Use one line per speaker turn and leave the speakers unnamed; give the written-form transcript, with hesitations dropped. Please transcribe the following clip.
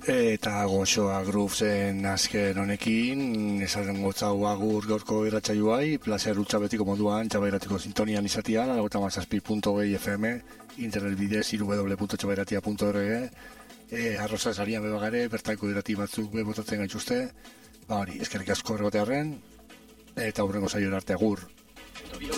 Eta goxoa Groovesen azken honekin, esaten gotzau agur gaurko irratsaioai, placer utza betiko moduan, txabairatiko sintonian izatia, 97.2 FM, internet bidez www.txabairatia.org, arroza esarian bebagare, bertaiko irrati batzuk botatzen gaituzte, eskerrik asko ergotearren, eta hurrengo saioen arte agur.